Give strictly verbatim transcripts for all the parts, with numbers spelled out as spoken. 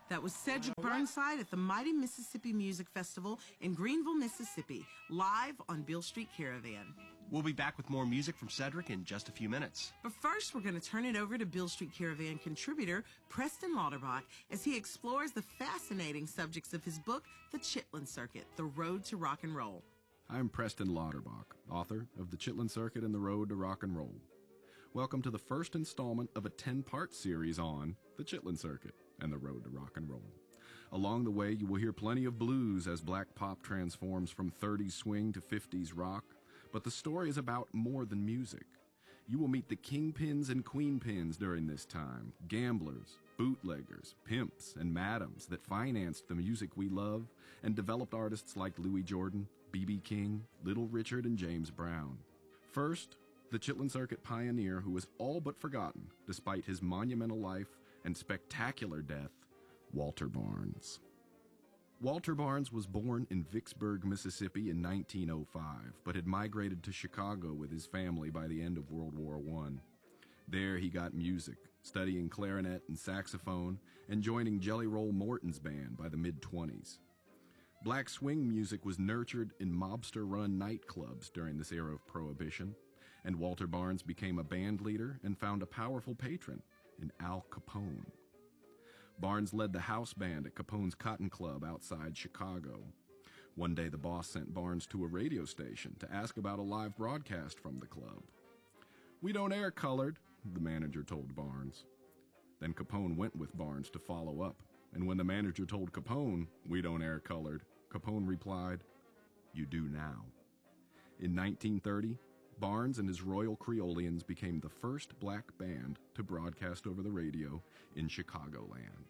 That was Cedric Burnside at the Mighty Mississippi Music Festival in Greenville, Mississippi, live on Beale Street Caravan. We'll be back with more music from Cedric in just a few minutes. But first, we're going to turn it over to Beale Street Caravan contributor Preston Lauterbach as he explores the fascinating subjects of his book, The Chitlin Circuit, The Road to Rock and Roll. I'm Preston Lauterbach, author of The Chitlin Circuit and The Road to Rock and Roll. Welcome to the first installment of a ten-part series on The Chitlin Circuit and The Road to Rock and Roll. Along the way, you will hear plenty of blues as black pop transforms from thirties swing to fifties rock, but the story is about more than music. You will meet the kingpins and queenpins during this time, gamblers, bootleggers, pimps, and madams that financed the music we love and developed artists like Louis Jordan, B B King, Little Richard, and James Brown. First, the Chitlin Circuit pioneer who was all but forgotten despite his monumental life and spectacular death, Walter Barnes. Walter Barnes was born in Vicksburg, Mississippi in nineteen oh five, but had migrated to Chicago with his family by the end of World War One. There he got music, studying clarinet and saxophone, and joining Jelly Roll Morton's band by the mid-twenties. Black swing music was nurtured in mobster-run nightclubs during this era of Prohibition, and Walter Barnes became a band leader and found a powerful patron in Al Capone. Barnes led the house band at Capone's Cotton Club outside Chicago. One day the boss sent Barnes to a radio station to ask about a live broadcast from the club. "We don't air colored," the manager told Barnes. Then Capone went with Barnes to follow up, and when the manager told Capone, "We don't air colored," Capone replied, "You do now." In nineteen thirty, Barnes and his Royal Creolians became the first black band to broadcast over the radio in Chicagoland.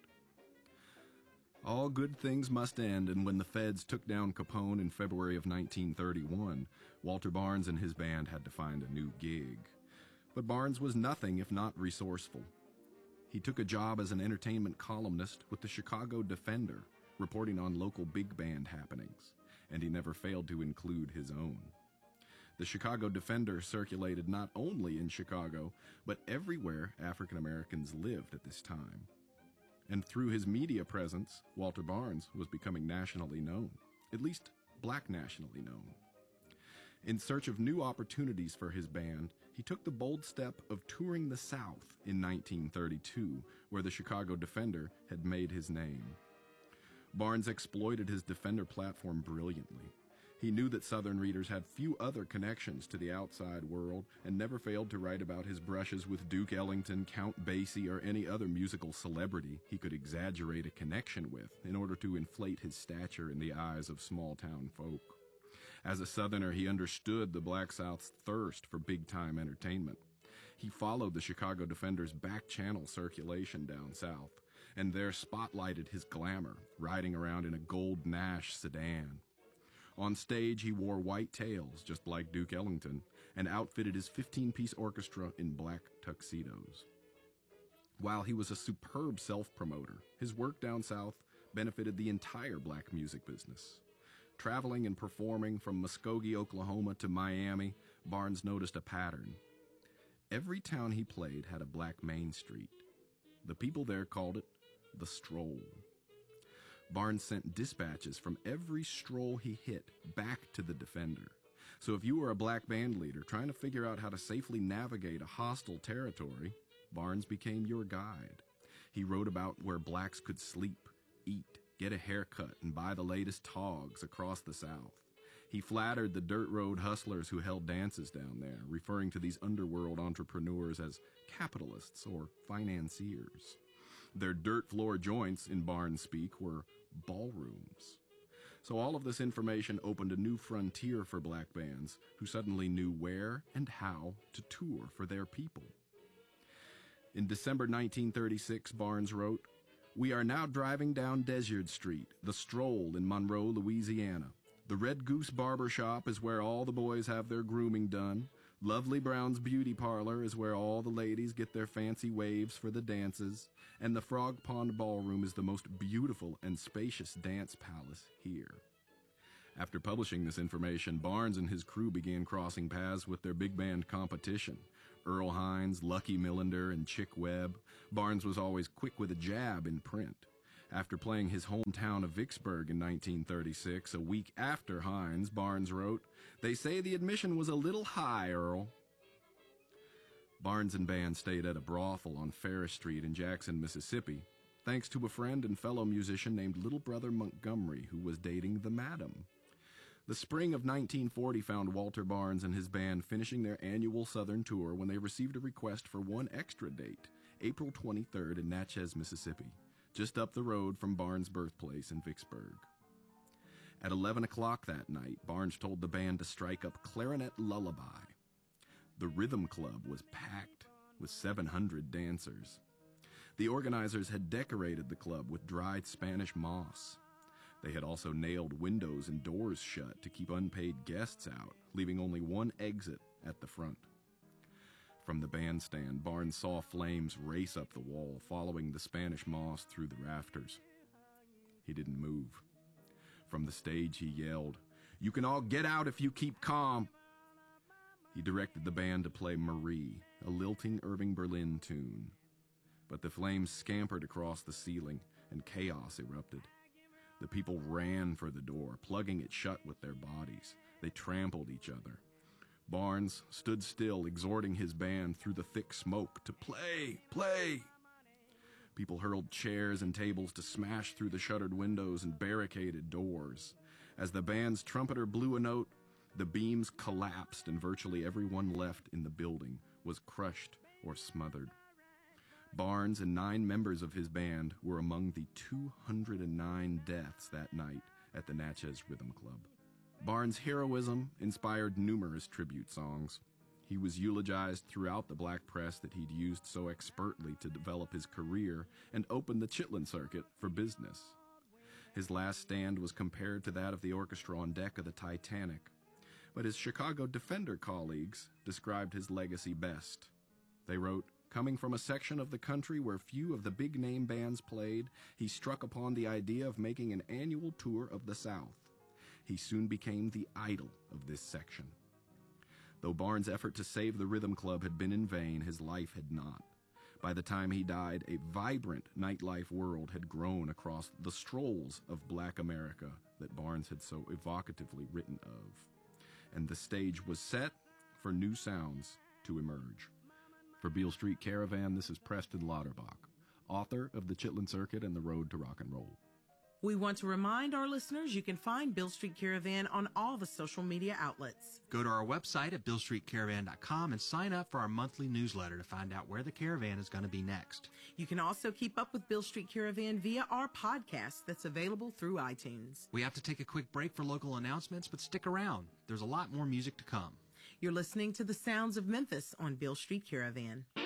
All good things must end, and when the feds took down Capone in February of nineteen thirty-one, Walter Barnes and his band had to find a new gig. But Barnes was nothing if not resourceful. He took a job as an entertainment columnist with the Chicago Defender, reporting on local big band happenings, and he never failed to include his own. The Chicago Defender circulated not only in Chicago, but everywhere African Americans lived at this time. And through his media presence, Walter Barnes was becoming nationally known, at least black nationally known. In search of new opportunities for his band, he took the bold step of touring the South in nineteen thirty-two, where the Chicago Defender had made his name. Barnes exploited his Defender platform brilliantly. He knew that Southern readers had few other connections to the outside world and never failed to write about his brushes with Duke Ellington, Count Basie, or any other musical celebrity he could exaggerate a connection with in order to inflate his stature in the eyes of small-town folk. As a Southerner, he understood the Black South's thirst for big-time entertainment. He followed the Chicago Defender's back-channel circulation down south, and there spotlighted his glamour, riding around in a gold Nash sedan. On stage, he wore white tails, just like Duke Ellington, and outfitted his fifteen-piece orchestra in black tuxedos. While he was a superb self-promoter, his work down south benefited the entire black music business. Traveling and performing from Muskogee, Oklahoma to Miami, Barnes noticed a pattern. Every town he played had a black Main Street. The people there called it the Stroll. Barnes sent dispatches from every stroll he hit back to the Defender. So if you were a black band leader trying to figure out how to safely navigate a hostile territory, Barnes became your guide. He wrote about where blacks could sleep, eat, get a haircut, and buy the latest togs across the South. He flattered the dirt road hustlers who held dances down there, referring to these underworld entrepreneurs as capitalists or financiers. Their dirt floor joints, in Barnes speak, were ballrooms. So all of this information opened a new frontier for black bands who suddenly knew where and how to tour for their people. In December nineteen thirty-six, Barnes wrote, "We are now driving down Desert Street, the Stroll in Monroe, Louisiana. The Red Goose Barber Shop is where all the boys have their grooming done. Lovely Brown's Beauty Parlor is where all the ladies get their fancy waves for the dances, and the Frog Pond Ballroom is the most beautiful and spacious dance palace here." After publishing this information, Barnes and his crew began crossing paths with their big band competition. Earl Hines, Lucky Millender, and Chick Webb. Barnes was always quick with a jab in print. After playing his hometown of Vicksburg in nineteen thirty-six, a week after Hines, Barnes wrote, "They say the admission was a little high, Earl." Barnes and band stayed at a brothel on Ferris Street in Jackson, Mississippi, thanks to a friend and fellow musician named Little Brother Montgomery, who was dating the Madam. The spring of nineteen forty found Walter Barnes and his band finishing their annual Southern tour when they received a request for one extra date, April twenty-third in Natchez, Mississippi, just up the road from Barnes' birthplace in Vicksburg. At eleven o'clock that night, Barnes told the band to strike up Clarinet Lullaby. The Rhythm Club was packed with seven hundred dancers. The organizers had decorated the club with dried Spanish moss. They had also nailed windows and doors shut to keep unpaid guests out, leaving only one exit at the front. From the bandstand, Barnes saw flames race up the wall, following the Spanish moss through the rafters. He didn't move. From the stage, he yelled, "You can all get out if you keep calm." He directed the band to play Marie, a lilting Irving Berlin tune. But the flames scampered across the ceiling, and chaos erupted. The people ran for the door, plugging it shut with their bodies. They trampled each other. Barnes stood still, exhorting his band through the thick smoke to play, play. People hurled chairs and tables to smash through the shuttered windows and barricaded doors. As the band's trumpeter blew a note, the beams collapsed and virtually everyone left in the building was crushed or smothered. Barnes and nine members of his band were among the two hundred nine deaths that night at the Natchez Rhythm Club. Barnes' heroism inspired numerous tribute songs. He was eulogized throughout the black press that he'd used so expertly to develop his career and open the Chitlin Circuit for business. His last stand was compared to that of the orchestra on deck of the Titanic, but his Chicago Defender colleagues described his legacy best. They wrote, "Coming from a section of the country where few of the big-name bands played, he struck upon the idea of making an annual tour of the South. He soon became the idol of this section." Though Barnes' effort to save the Rhythm Club had been in vain, his life had not. By the time he died, a vibrant nightlife world had grown across the strolls of Black America that Barnes had so evocatively written of. And the stage was set for new sounds to emerge. For Beale Street Caravan, this is Preston Lauterbach, author of The Chitlin Circuit and the Road to Rock and Roll. We want to remind our listeners you can find Beale Street Caravan on all the social media outlets. Go to our website at bill street caravan dot com and sign up for our monthly newsletter to find out where the caravan is going to be next. You can also keep up with Beale Street Caravan via our podcast that's available through iTunes. We have to take a quick break for local announcements, but stick around. There's a lot more music to come. You're listening to the sounds of Memphis on Beale Street Caravan.